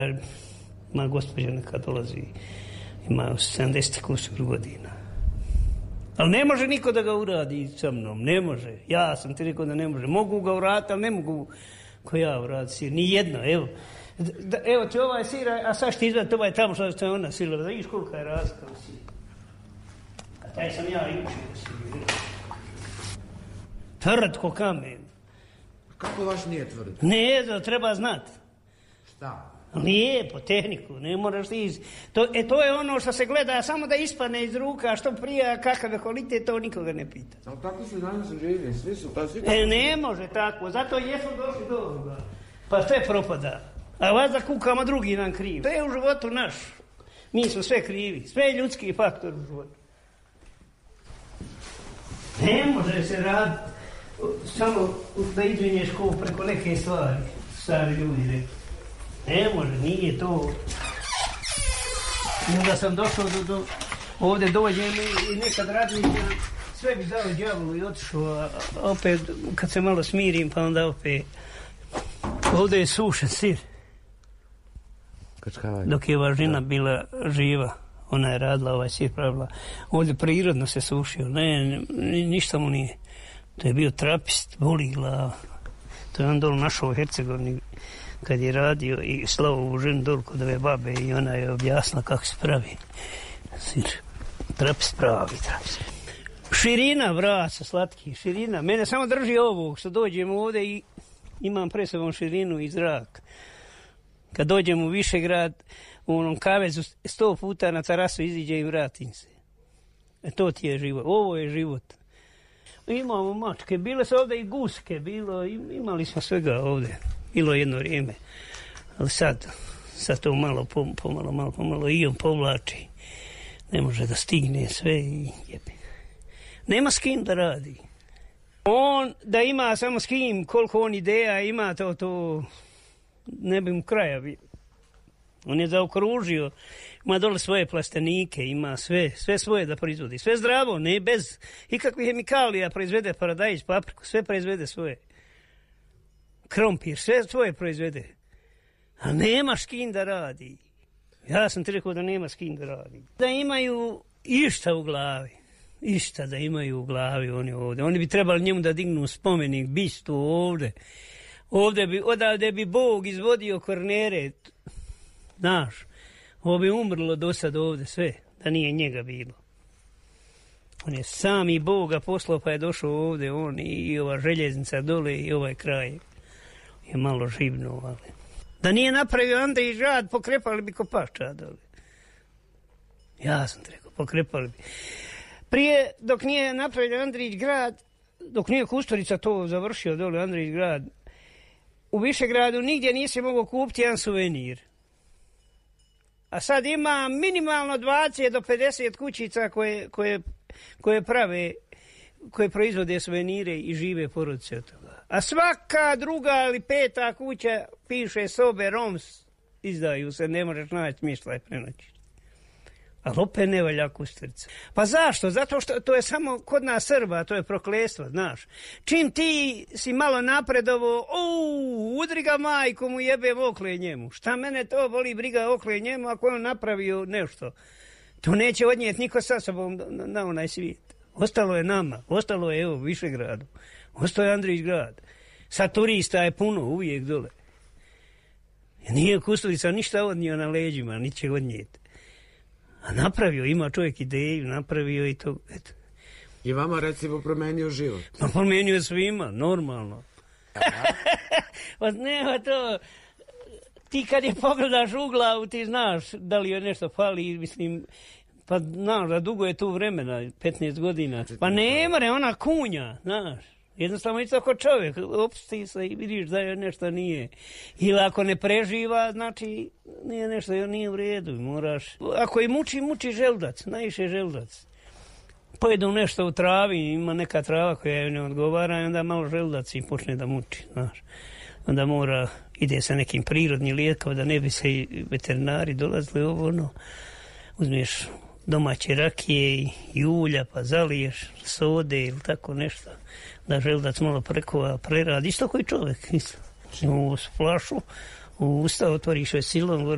Ma gospođa neka dolazi, ima 70 kusur godina. Ali ne može niko da ga uradi sa mnom, ne može. Ja sam ti rekao da ne može. Mogu ga uraditi, ali ne mogu ko ja uraditi sir. Ni jedno, evo. Evo ti ovaj sir, a sad što izvati ovaj tamo što je ona sirila. Da vidiš kolika je razlika u sir. A taj sam ja učio sir. Tvrd ko kamen. Kako vaš nije tvrd? Ne, da treba znati. Šta? Lijepo, tehniku, ne moraš ti to je ono što se gleda, samo da ispadne iz ruka, što prije, kakav je kvalitet, to nikoga ne pita. Ali tako se danas živi, svi su tako... Ne može tako, zato jesmo došli do ovoga. Pa sve propada. A vas da kukamo, drugi nam krivi. Sve je u životu naš. Mi smo sve krivi, sve je ljudski faktor u životu. Ne može se raditi samo da izvinješ ko preko neke stvari, stari ljudi rekli. Ne može, nije to. Onda sam došao do ovdje dođem i nekad radim, sve bi dao đavolu i otišao, a opet kad se malo smirim pa onda opet. Ovdje je sušen sir. Dok je ova žena bila živa, ona je radila ovaj sir, pravila. Ovdje prirodno se sušio, ništa mu nije. To je bio trapist, boli glava. To je on dol našao u Hercegovini kad je radio i slao u ženu dol kod ove babe i ona je objasnila kako se pravi sir. Trapist pravi, trapist. Širina vrata, slatki, širina. Mene samo drži ovog, što dođem ovdje i imam pre sobom širinu i zrak. Kad dođem u Višegrad, u onom kavezu 100 puta na terasu iziđe i vratim se. To ti je život. Ovo je život. Imamo mačke, bile su ovdje i guske, imali smo svega ovdje. Bilo jedno vrijeme. Ali sad to malo pomalo i on povlači. Ne može da stigne sve i jebi. Nema s kim da radi. On da ima samo s kim, koliko on ideja ima, to ne bi mu kraja bilo. On je zaokružio, ima dole svoje plastenike, ima sve svoje da proizvodi. Sve zdravo, ne bez ikakvih hemikalija, proizvede paradajz, papriku, sve proizvede svoje. Krompir, sve svoje proizvede. A nema s kim da radi. Ja sam ti rekao da nema s kim da radi. Da imaju išta u glavi. Išta da imaju u glavi oni ovdje. Oni bi trebali njemu da dignu spomenik, bistu ovdje. Odavde bi Bog izvodio kornere. Znaš, ovo bi umrlo do sad ovdje sve, da nije njega bilo. On je sami Boga poslao pa je došao ovdje, on i ova željeznica dole i ovaj kraj je malo živno, ali... Da nije napravio Andrij grad, pokrepali bi Kopača dole. Ja sam te rekao, pokrepali bi. Prije, dok nije napravio Andrij grad, dok nije Kusturica to završio dole, Andrij grad, u Višegradu nigdje nisi mogao kupiti jedan suvenir. A sad ima minimalno 20 do 50 kućica koje prave, koje proizvode suvenire i žive porodice od toga. A svaka druga ili peta kuća piše sobe, roms, izdaju se, ne možeš naći smještaj prenoći. Ali opet ne valja Kusturica. Pa zašto? Zato što to je samo kod nas Srba, to je prokletstvo, znaš. Čim ti si malo napredovo, udri ga majku mu jebem okle njemu. Šta mene to boli briga okle njemu ako je on napravio nešto. To neće odnijeti niko sa sobom na onaj svijet. Ostalo je nama, ostalo je evo Višegradu, ostalo je Andrij grad. Sad turista je puno uvijek dole. Nije Kusturica ništa odnio na leđima, ni će odnijeti. A napravio, ima čovjek ideju, napravio i to, eto. I vama recimo promenio život? Pa promenio svima, normalno. Pa nema to, ti kad je pogledaš u glavu, ti znaš da li joj nešto fali, mislim, pa znaš da dugo je tu vremena, 15 godina. Pa ne more, ona kunja, znaš. Jednostavno isto kao čovjek, opsti se i vidiš da joj nešto nije. Ili ako ne preživa, znači nije nešto, nije u redu, moraš. Ako i muči želdac, najviše želdac. Pojedu nešto u travi, ima neka trava koja joj ne odgovara i onda malo želdac i počne da muči, znaš. Onda ide sa nekim prirodnim lijekom da ne bi se i veterinari dolazili uzmeš domaće rakije i ulja pa zaliješ sode ili tako nešto da želdac malo preradi, isto koji čovjek, isto. U flašu, u usta otvoriš vesilom,